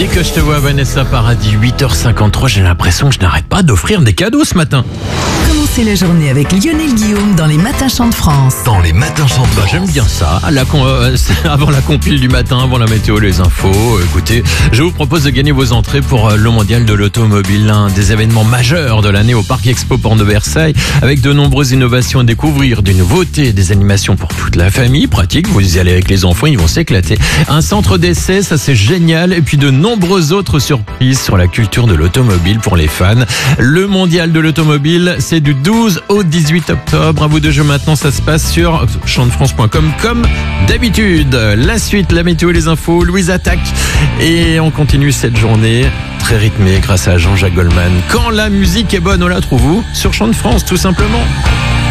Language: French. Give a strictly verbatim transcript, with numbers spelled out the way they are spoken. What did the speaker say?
Dès que je te vois, Vanessa Paradis, huit heures cinquante-trois, j'ai l'impression que je n'arrête pas d'offrir des cadeaux ce matin. Commencez la journée avec Lionel Guillaume dans les Matins Chants de France. Dans les matins chants de Bah, France. j'aime bien ça. La con- euh, c'est avant la compile du matin, avant la météo, les infos. Écoutez, je vous propose de gagner vos entrées pour euh, le mondial de l'automobile, l'un des événements majeurs de l'année au Parc Expo Porte de Versailles, avec de nombreuses innovations à découvrir, des nouveautés, des animations pour toute la famille. Pratique, vous y allez avec les enfants, ils vont s'éclater. Un centre d'essai, ça c'est génial. Et puis de nombreuses autres surprises sur la culture de l'automobile pour les fans. Le mondial de l'automobile, c'est du douze au dix-huit octobre. À vous de jeu maintenant, ça se passe sur chant de france point com comme d'habitude. La suite, la météo et les infos, Louise attaque. Et on continue cette journée très rythmée grâce à Jean-Jacques Goldman. Quand la musique est bonne, on la trouve où ? Sur Chant de France, tout simplement.